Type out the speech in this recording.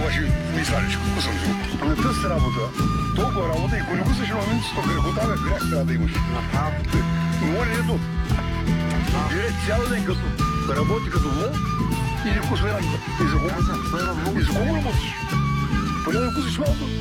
тогаш мислиш, какво съм си? Ами тъс работа, толкова работа и колко са шановници, то грехота бе, грях трябва да имаш. Но може ето, бире цял ден като работи като вол и не вкусва янка. И за кого работиш? Поне да вкусиш малко.